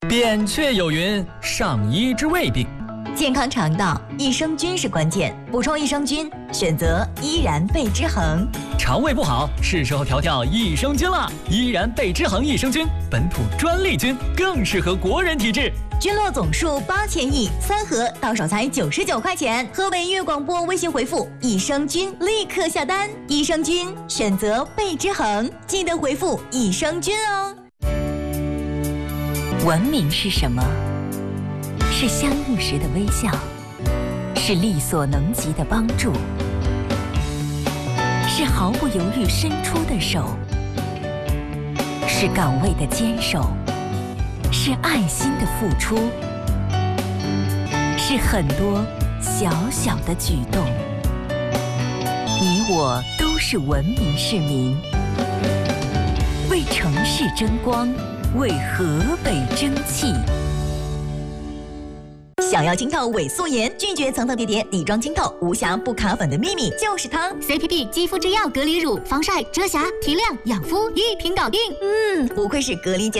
扁鹊有云：上医之未病。 健康肠道，益生菌是关键。补充益生菌，选择依然贝之恒。 肠胃不好，是时候调调益生菌了。依然贝之恒益生菌，本土专利菌，更适合国人体质。 菌落总数8000亿，3盒到手才99块钱。和伟粤广播微信回复益生菌，立刻下单。益生菌选择贝之恒，记得回复益生菌哦。 文明是什么？是相遇时的微笑，是力所能及的帮助，是毫不犹豫伸出的手，是岗位的坚守，是爱心的付出，是很多小小的举动。你我都是文明市民，为城市争光，为河北争气。 想要清透伪素颜，拒绝层层叠叠底妆清透，无瑕不卡粉的秘密就是它。 CPP 肌肤之钥隔离乳，防晒、遮瑕、提亮、养肤一瓶搞定。 不愧是隔离